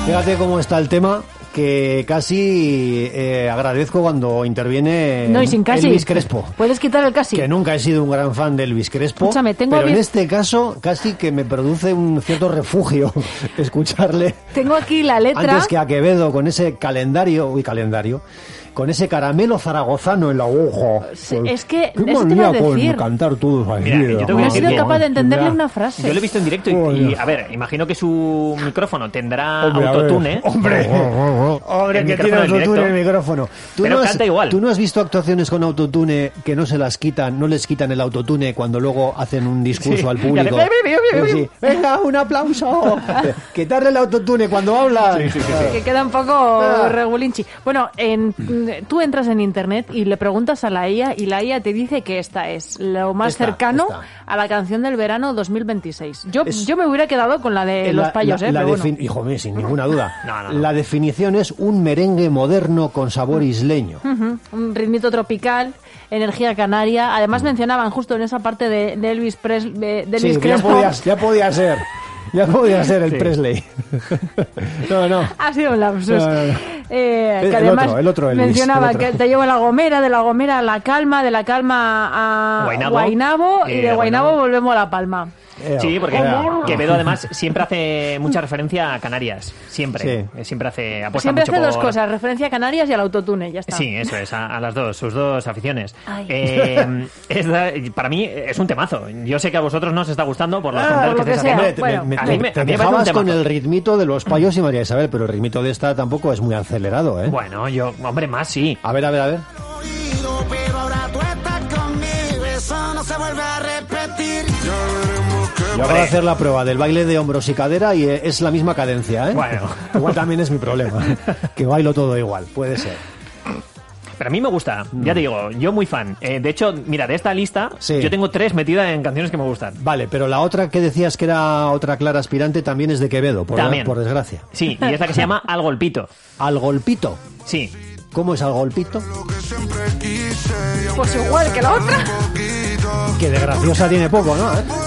Fíjate cómo está el tema, que casi agradezco cuando interviene No, y sin casi. Elvis Crespo. Puedes quitar el casi. Que nunca he sido un gran fan de Elvis Crespo. Escúchame, pero en este caso casi que me produce un cierto refugio escucharle. Tengo aquí la letra. Antes que a Quevedo con ese calendario, con ese caramelo zaragozano en la hoja. Es que qué eso te iba a manía con decir. cantar todos ahí. Mira, yo tengo No he que sido decir que- capaz de entenderle una frase. Yo lo he visto en directo y, a ver, imagino que su micrófono tendrá Hombre, autotune. Hombre, El que tiene micrófono del autotune el directo. micrófono. Pero canta igual. ¿Tú no has visto actuaciones con autotune que no se las quitan, no les quitan el autotune cuando luego hacen un discurso Sí. al público? Y hace- Sí. Venga, un aplauso. Quitarle el autotune cuando habla. Que queda un poco regulinchi. Bueno, tú entras en internet y le preguntas a la IA y la IA te dice que esta es lo más cercano a la canción del verano 2026. Yo me hubiera quedado con la de los payos, pero bueno. Hijo mío, sin ninguna duda. No. La definición es un merengue moderno con sabor isleño. Un ritmito tropical, energía canaria. Además mencionaban justo en esa parte de Elvis Presley, de Elvis Sí, Crespo. ya podía ser. Ya podía ser el Sí. Presley. No. Ha sido un lapsus. No. Que además el otro Elvis, mencionaba el otro. que te lleva a La Gomera, de La Gomera a La Calma, de La Calma a Guaynabo, y de Guaynabo volvemos a La Palma. Sí, porque Ea. Quevedo además siempre hace mucha referencia a Canarias. Siempre. Sí. Siempre apuesta Siempre mucho hace dos por- cosas, referencia a Canarias y al autotune, ya está. Sí, eso es, a las dos, sus dos aficiones. Ay. Para mí es un temazo. Yo sé que a vosotros no os está gustando por los por comentarios lo que que estáis sea. haciendo. Bueno, a mí me te parece un dejabas con temazo. el ritmito de los payos y María Isabel, pero el ritmito de esta tampoco es muy acelerado, ¿eh? Bueno, hombre, más sí. A ver. Pero ahora tú estás conmigo, eso no se vuelve a repetir. Yo acabo de hacer la prueba del baile de hombros y cadera y es la misma cadencia, ¿eh? Bueno. Igual también es mi problema, que bailo todo igual, puede ser. Pero a mí me gusta, ya te digo, yo muy fan. De hecho, mira, de esta lista, Sí. yo tengo 3 metidas en canciones que me gustan. Vale, pero la otra que decías que era otra clara aspirante también es de Quevedo, También. por desgracia. Sí, y es la que se llama Al Golpito. Al golpito. Sí. ¿Cómo es al golpito? Pues igual que la otra. Que de graciosa tiene poco, ¿no?